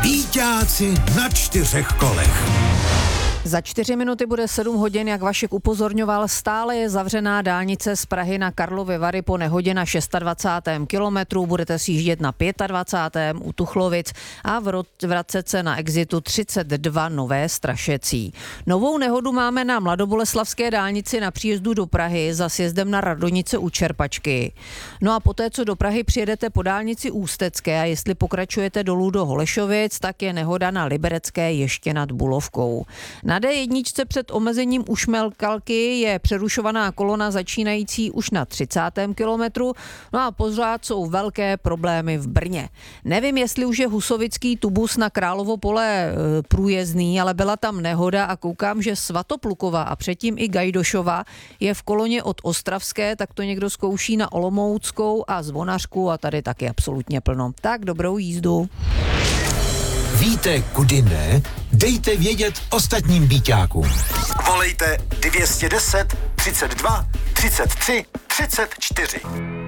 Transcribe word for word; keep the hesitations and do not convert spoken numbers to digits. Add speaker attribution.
Speaker 1: Býťáci na čtyřech kolech.
Speaker 2: Za čtyři minuty bude sedm hodin, jak Vašek upozorňoval, stále je zavřená dálnice z Prahy na Karlovy Vary po nehodě na dvacátém šestém kilometru, budete sjíždět na dvacátém pátém u Tuchlovic a vracet se na exitu třicet dva Nové Strašecí. Novou nehodu máme na Mladoboleslavské dálnici na příjezdu do Prahy za sjezdem na Radonice u Čerpačky. No a poté, co do Prahy přijedete po dálnici Ústecké a jestli pokračujete dolů do Holešovic, tak je nehoda na Liberecké ještě nad Bulovkou. Na dé jedna před omezením u Šmelkalky je přerušovaná kolona začínající už na třicátém kilometru, no a pořád jsou velké problémy v Brně. Nevím, jestli už je husovický tubus na Královo pole e, průjezdný, ale byla tam nehoda a koukám, že Svatoplukova a předtím i Gajdošova je v koloně od Ostravské, tak to někdo zkouší na Olomouckou a Zvonařku a tady taky absolutně plno. Tak dobrou jízdu.
Speaker 1: Víte, kudy ne? Dejte vědět ostatním býťákům.
Speaker 3: Volejte dvě stě deset, třicet dva, třicet tři, třicet čtyři.